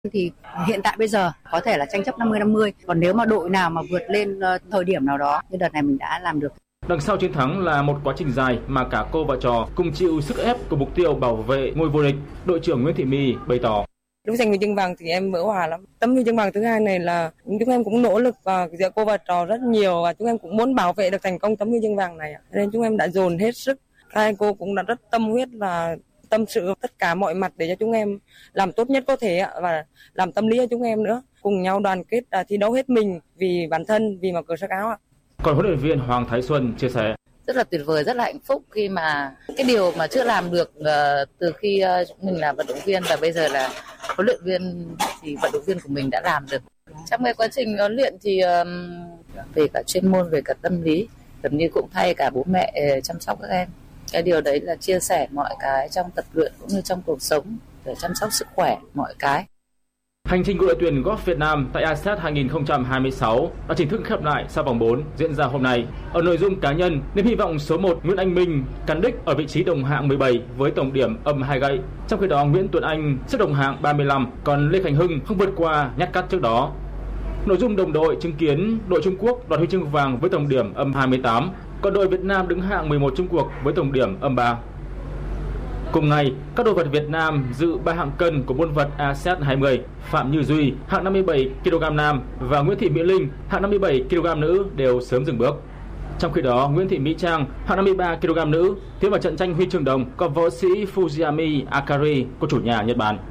Thì hiện tại bây giờ có thể là tranh chấp 50-50, còn nếu mà đội nào mà vượt lên thời điểm nào đó như đợt này mình đã làm được. Đằng sau chiến thắng là một quá trình dài mà cả cô và trò cùng chịu sức ép của mục tiêu bảo vệ ngôi vô địch. Đội trưởng Nguyễn Thị My bày tỏ: Lúc giành huy chương vàng thì em vỡ hòa lắm. Tấm huy chương vàng thứ hai này là chúng em cũng nỗ lực và giữa cô và trò rất nhiều, và chúng em cũng muốn bảo vệ được thành công tấm huy chương vàng này, nên chúng em đã dồn hết sức. Hai cô cũng đã rất tâm huyết và tâm sự tất cả mọi mặt để cho chúng em làm tốt nhất có thể và làm tâm lý cho chúng em nữa, cùng nhau đoàn kết thi đấu hết mình vì bản thân, vì màu cờ sắc áo. Còn huấn luyện viên Hoàng Thái Xuân chia sẻ: Rất là tuyệt vời, rất là hạnh phúc khi mà cái điều mà chưa làm được từ khi mình là vận động viên và bây giờ là huấn luyện viên thì vận động viên của mình đã làm được. Trong cái quá trình huấn luyện thì về cả chuyên môn, về cả tâm lý, gần như cũng thay cả bố mẹ chăm sóc các em. Cái điều đấy là chia sẻ mọi cái trong tập luyện cũng như trong cuộc sống để chăm sóc sức khỏe mọi cái. Hành trình của đội tuyển golf Việt Nam tại ASEAN 2026 đã chính thức khép lại sau vòng 4 diễn ra hôm nay. Ở nội dung cá nhân, niềm hy vọng số 1 Nguyễn Anh Minh cán đích ở vị trí đồng hạng 17 với tổng điểm âm 2 gậy. Trong khi đó Nguyễn Tuấn Anh xếp đồng hạng 35, còn Lê Khánh Hưng không vượt qua nhát cắt trước đó. Nội dung đồng đội chứng kiến đội Trung Quốc đoạt huy chương vàng với tổng điểm âm 28, còn đội Việt Nam đứng hạng 11 chung cuộc với tổng điểm âm 3. Cùng ngày, các đồ vật Việt Nam dự 3 hạng cân của môn vật ASEAN 20, Phạm Như Duy hạng 57 kg nam và Nguyễn Thị Mỹ Linh hạng 57 kg nữ đều sớm dừng bước. Trong khi đó, Nguyễn Thị Mỹ Trang hạng 53 kg nữ tiến vào trận tranh huy chương đồng có võ sĩ Fujiyami Akari của chủ nhà Nhật Bản.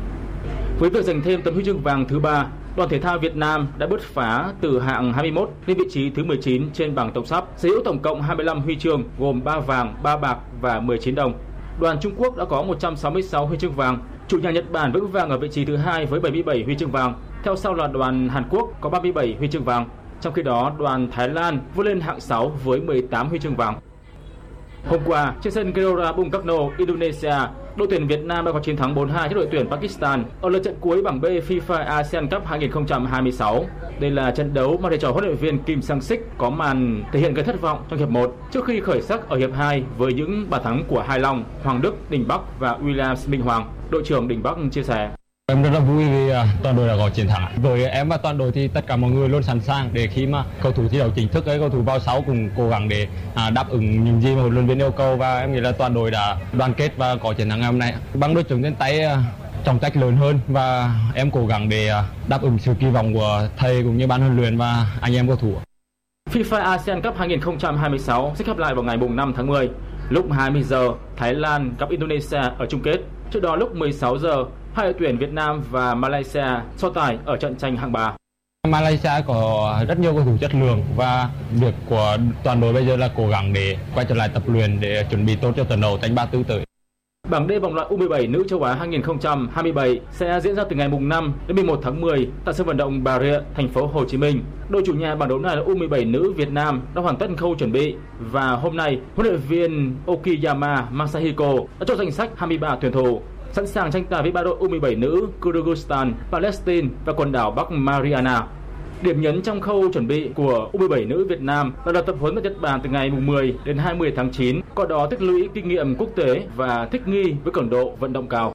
Với việc giành thêm tấm huy chương vàng thứ 3, đoàn thể thao Việt Nam đã bứt phá từ hạng 21 lên vị trí thứ 19 trên bảng tổng sắp, sở hữu tổng cộng 25 huy chương gồm 3 vàng, 3 bạc và 19 đồng. Đoàn Trung Quốc đã có 166 huy chương vàng, chủ nhà Nhật Bản vững vàng ở vị trí thứ 2 với 77 huy chương vàng, theo sau là đoàn Hàn Quốc có 37 huy chương vàng. Trong khi đó, đoàn Thái Lan vươn lên hạng 6 với 18 huy chương vàng. Hôm qua, trên sân Gelora Bung Karno, Indonesia, đội tuyển Việt Nam đã có chiến thắng 4-2 trước đội tuyển Pakistan ở lượt trận cuối bảng B FIFA ASEAN Cup 2026. Đây là trận đấu mà thầy trò huấn luyện viên Kim Sang-sik có màn thể hiện gây thất vọng trong hiệp 1 trước khi khởi sắc ở hiệp 2 với những bàn thắng của Hai Long, Hoàng Đức, Đình Bắc và Williams Minh Hoàng. Đội trưởng Đình Bắc chia sẻ: Em rất là vui vì toàn đội đã có chiến thắng. Với em và toàn đội thì tất cả mọi người luôn sẵn sàng để khi mà cầu thủ thi đấu chính thức, cầu thủ vào sau cùng cố gắng để đáp ứng những gì mà huấn luyện viên yêu cầu, và em nghĩ là toàn đội đã đoàn kết và có chiến thắng ngày hôm nay. Bằng đôi chúng trên tay trọng trách lớn hơn và em cố gắng để đáp ứng sự kỳ vọng của thầy cũng như ban huấn luyện và anh em cầu thủ. FIFA ASEAN Cup 2026 sẽ khép lại vào ngày 5 tháng 10. Lúc 20 giờ, Thái Lan gặp Indonesia ở chung kết. Trước đó lúc 16 giờ, hai đội tuyển Việt Nam và Malaysia so tài ở trận tranh hạng 3. Malaysia có rất nhiều cầu thủ chất lượng và việc của toàn đội bây giờ là cố gắng để quay trở lại tập luyện để chuẩn bị tốt cho trận đấu tranh 3-4 tới. Bảng D vòng loại U17 nữ châu Á 2027 sẽ diễn ra từ ngày 5 đến 11 tháng 10 tại sân vận động Bà Rịa, thành phố Hồ Chí Minh. Đội chủ nhà bảng đấu này là U17 nữ Việt Nam đã hoàn tất khâu chuẩn bị và hôm nay huấn luyện viên Okiyama Masahiko đã cho danh sách 23 tuyển thủ sẵn sàng tranh tài với ba đội U17 nữ Kyrgyzstan, Palestine và quần đảo Bắc Mariana. Điểm nhấn trong khâu chuẩn bị của U17 nữ Việt Nam là đợt tập huấn tại Nhật Bản từ ngày 10 đến 20 tháng 9, qua đó tích lũy kinh nghiệm quốc tế và thích nghi với cường độ vận động cao.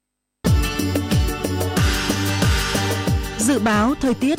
Dự báo thời tiết.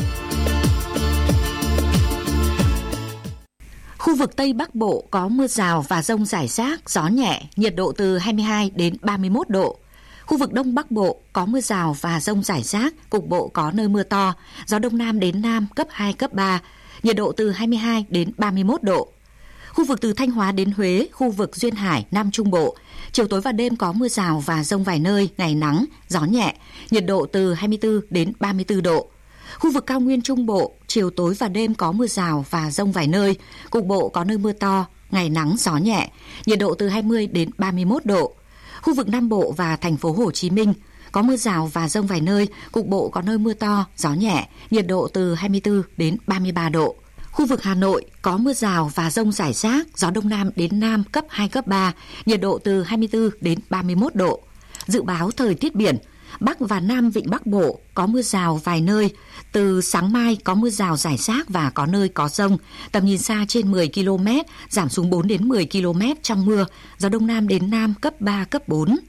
Khu vực Tây Bắc Bộ có mưa rào và dông rải rác, gió nhẹ, nhiệt độ từ 22 đến 31 độ. Khu vực Đông Bắc Bộ có mưa rào và dông rải rác, cục bộ có nơi mưa to, gió Đông Nam đến Nam cấp 2, cấp 3, nhiệt độ từ 22 đến 31 độ. Khu vực từ Thanh Hóa đến Huế, khu vực Duyên Hải, Nam Trung Bộ, chiều tối và đêm có mưa rào và dông vài nơi, ngày nắng, gió nhẹ, nhiệt độ từ 24 đến 34 độ. Khu vực Cao Nguyên Trung Bộ, chiều tối và đêm có mưa rào và dông vài nơi, cục bộ có nơi mưa to, ngày nắng, gió nhẹ, nhiệt độ từ 20 đến 31 độ. Khu vực Nam Bộ và thành phố Hồ Chí Minh có mưa rào và dông vài nơi, cục bộ có nơi mưa to, gió nhẹ, nhiệt độ từ 24 đến 33 độ. Khu vực Hà Nội có mưa rào và dông rải rác, gió Đông Nam đến Nam cấp 2, cấp 3, nhiệt độ từ 24 đến 31 độ. Dự báo thời tiết biển, Bắc và Nam Vịnh Bắc Bộ có mưa rào vài nơi, từ sáng mai có mưa rào rải rác và có nơi có dông, tầm nhìn xa trên 10 km, giảm xuống 4 đến 10 km trong mưa, gió Đông Nam đến Nam cấp 3, cấp 4.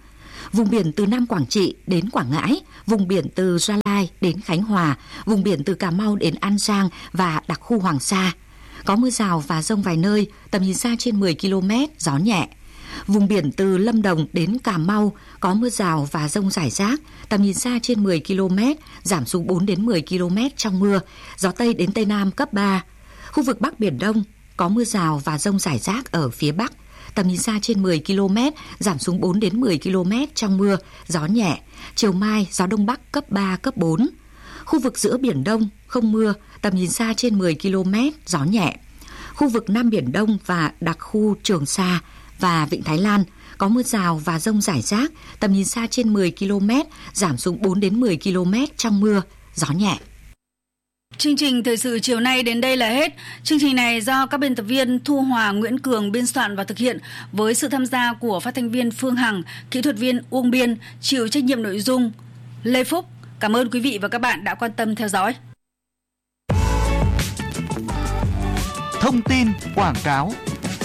Vùng biển từ Nam Quảng Trị đến Quảng Ngãi, vùng biển từ Gia Lai đến Khánh Hòa, vùng biển từ Cà Mau đến An Giang và đặc khu Hoàng Sa. Có mưa rào và dông vài nơi, tầm nhìn xa trên 10 km, gió nhẹ. Vùng biển từ Lâm Đồng đến Cà Mau có mưa rào và dông rải rác, tầm nhìn xa trên 10 km, giảm xuống 4 đến 10 km trong mưa, gió Tây đến Tây Nam cấp 3. Khu vực Bắc Biển Đông có mưa rào và dông rải rác ở phía Bắc, tầm nhìn xa trên 10 km, giảm xuống 4 đến 10 km trong mưa, gió nhẹ. Chiều mai gió Đông Bắc cấp 3, cấp 4. Khu vực giữa Biển Đông không mưa, tầm nhìn xa trên 10 km, gió nhẹ. Khu vực Nam Biển Đông và đặc khu Trường Sa và Vịnh Thái Lan có mưa rào và dông rải rác, tầm nhìn xa trên 10 km, giảm xuống 4 đến 10 km trong mưa, gió nhẹ. Chương trình thời sự chiều nay đến đây là hết. Chương trình này do các biên tập viên Thu Hòa, Nguyễn Cường biên soạn và thực hiện với sự tham gia của phát thanh viên Phương Hằng, kỹ thuật viên Uông Biên, chịu trách nhiệm nội dung Lê Phúc. Cảm ơn quý vị và các bạn đã quan tâm theo dõi. Thông tin quảng cáo.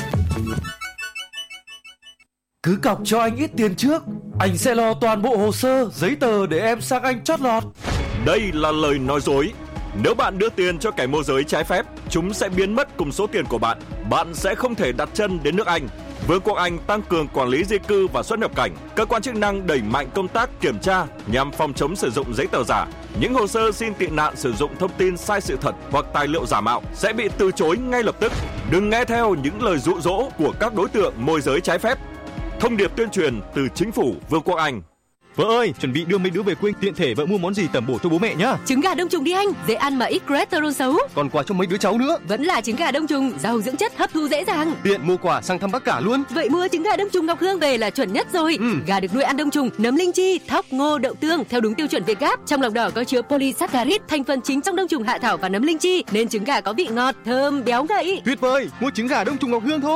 Cứ cọc cho anh ít tiền trước, anh sẽ lo toàn bộ hồ sơ, giấy tờ để em sang Anh chót lọt. Đây là lời nói dối. Nếu bạn đưa tiền cho kẻ môi giới trái phép, chúng sẽ biến mất cùng số tiền của bạn. Bạn sẽ không thể đặt chân đến nước Anh. Vương quốc Anh tăng cường quản lý di cư và xuất nhập cảnh. Cơ quan chức năng đẩy mạnh công tác kiểm tra nhằm phòng chống sử dụng giấy tờ giả. Những hồ sơ xin tị nạn sử dụng thông tin sai sự thật hoặc tài liệu giả mạo sẽ bị từ chối ngay lập tức. Đừng nghe theo những lời dụ dỗ của các đối tượng môi giới trái phép. Thông điệp tuyên truyền từ chính phủ Vương quốc Anh. Vợ ơi, chuẩn bị đưa mấy đứa về quê, tiện thể vợ mua món gì tẩm bổ cho bố mẹ nhá. Trứng gà đông trùng đi anh, dễ ăn mà ít cholesterol xấu. Còn quà cho mấy đứa cháu nữa. Vẫn là trứng gà đông trùng, giàu dưỡng chất, hấp thu dễ dàng. Tiện mua quà sang thăm bác cả luôn. Vậy mua trứng gà đông trùng Ngọc Hương về là chuẩn nhất rồi. Gà được nuôi ăn đông trùng, nấm linh chi, thóc, ngô, đậu tương theo đúng tiêu chuẩn Việt Gáp. Trong lòng đỏ có chứa polysaccharide, thành phần chính trong đông trùng hạ thảo và nấm linh chi, nên trứng gà có vị ngọt, thơm, béo ngậy. Tuyệt vời, mua trứng gà đông trùng Ngọc Hương thôi.